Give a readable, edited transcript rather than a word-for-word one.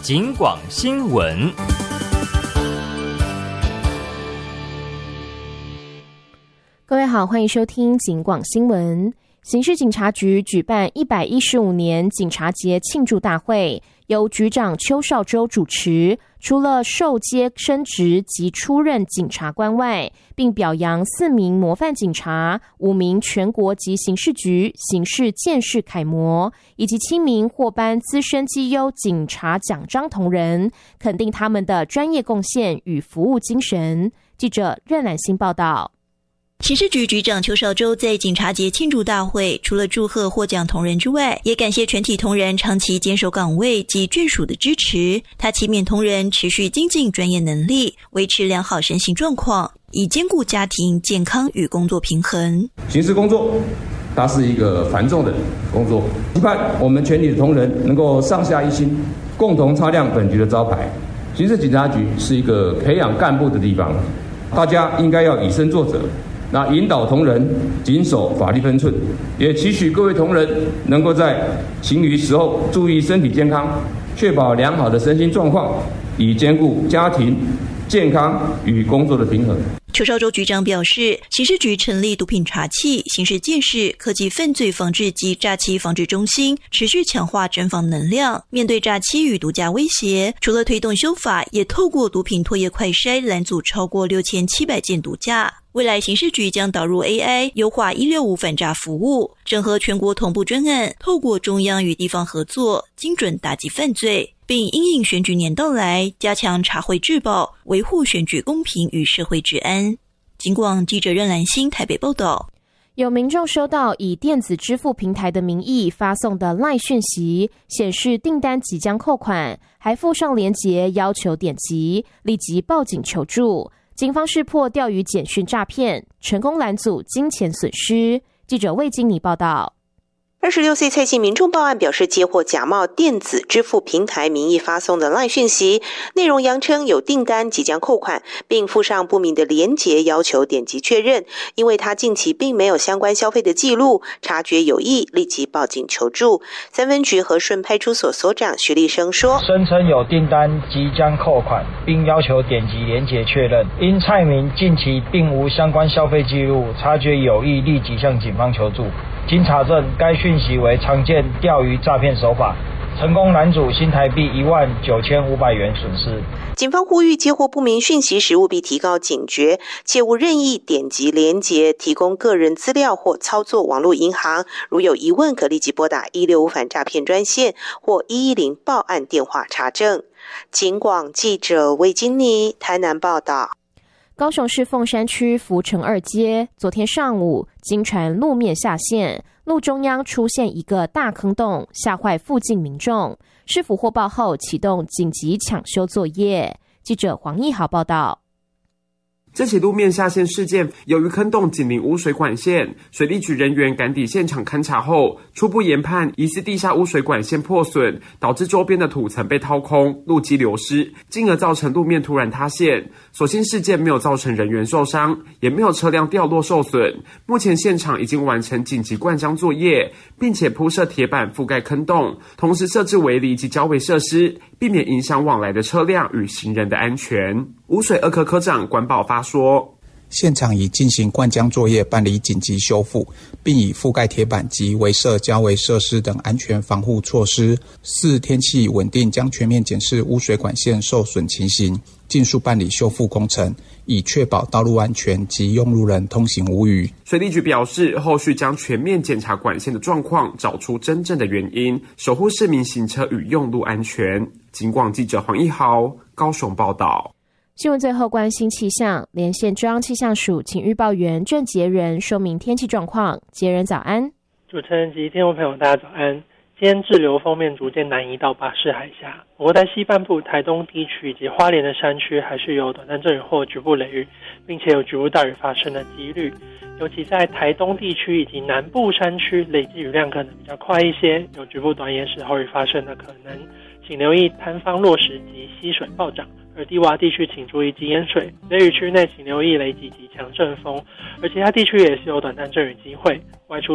警广新闻。 各位好，欢迎收听警广新闻。刑事警察局举办115年警察节庆祝大会，由局长邱少洲主持。除了授阶升职及出任检察官外，并表扬4名模范警察、5名全国及刑事局刑事鉴识楷模，以及7名获颁资深绩优警察奖章同仁，肯定他们的专业贡献与服务精神。记者任兰心报道。 刑事局局长邱少洲在警察节庆祝大会，除了祝贺获奖同仁之外，也感谢全体同仁长期坚守岗位及眷属的支持。他期勉同仁持续精进专业能力，维持良好身心状况，以兼顾家庭健康与工作平衡。 刑事工作它是一个繁重的工作，期盼我们全体的同仁能够上下一心，共同擦亮本局的招牌。刑事警察局是一个培养干部的地方，大家应该要以身作则，那引导同仁谨守法律分寸，也期许各位同仁能够在行余时候注意身体健康，确保良好的身心状况，以兼顾家庭健康与工作的平衡。 邱少洲局长表示，刑事局成立毒品查缉、刑事鉴识、科技犯罪防治及诈欺防治中心，持续强化侦防能量。面对诈欺与毒驾威胁，除了推动修法，也透过毒品唾液快筛拦阻超过6700件毒驾。未来刑事局将导入 AI， 优化165反诈服务，整合全国同步专案，透过中央与地方合作，精准打击犯罪，并因应选举年到来，加强查获治保，维护选举公平与社会治安。警广记者任兰心台北报道。 有民众收到以电子支付平台的名义发送的 LINE 讯息，显示订单即将扣款，还附上连结要求点击，立即报警求助。警方识破钓鱼简讯诈骗，成功拦阻金钱损失。记者魏金妮报道。 26岁蔡姓民众报案表示，接获假冒电子支付平台名义发送的 LINE 讯息，内容扬称有订单即将扣款，并附上不明的连结要求点击确认。因为他近期并没有相关消费的记录，察觉有异，立即报警求助。三分局和顺派出所所长徐立生说， 声称有订单即将扣款，并要求点击连结确认。因蔡民近期并无相关消费记录，察觉有异，立即向警方求助。经查证，该讯息为常见钓鱼诈骗手法，成功拦阻新台币19500元损失。 警方呼吁接获不明讯息时务必提高警觉，切勿任意点击连结提供个人资料或操作网络银行。如有疑问，可立即拨打165反诈骗专线或110报案电话查证。警广记者魏金妮台南报道。 高雄市凤山区福成2街，昨天上午经传路面下陷，路中央出现一个大坑洞，吓坏附近民众。市府获报后启动紧急抢修作业。记者黄义豪报道。 这起路面下陷事件，由于坑洞紧邻污水管线，水利局人员赶抵现场勘查后，初步研判疑似地下污水管线破损，导致周边的土层被掏空，路基流失，进而造成路面突然塌陷。所幸事件没有造成人员受伤，也没有车辆掉落受损。目前现场已经完成紧急灌浆作业，并且铺设铁板覆盖坑洞，同时设置围篱及交围设施，避免影响往来的车辆与行人的安全。污水2科科长管保发说， 现场已进行灌浆作业，办理紧急修复，并以覆盖铁板及围设交围设施等安全防护措施。4天气稳定，将全面检视污水管线受损情形，尽速办理修复工程，以确保道路安全及用路人通行无虞。 水利局表示，后续将全面检查管线的状况，找出真正的原因，守护市民行车与用路安全。警广记者黄义豪高雄报道。 新闻最后关心气象，连线中央气象署请预报员郑杰仁说明天气状况。杰仁早安。 主持人及听众朋友大家早安。今天滞留锋面逐渐南移到巴士海峡，不过在西半部台东地区以及花莲的山区还是有短暂阵雨或局部雷雨，并且有局部大雨发生的几率。尤其在台东地区以及南部山区，累积雨量可能比较快一些，有局部短延时豪雨发生的可能。请留意坍方落石及溪水暴涨，而低洼地区请注意积淹水。雷雨区内请留意雷击及强阵风，而其他地区也是有短暂阵雨机会。外出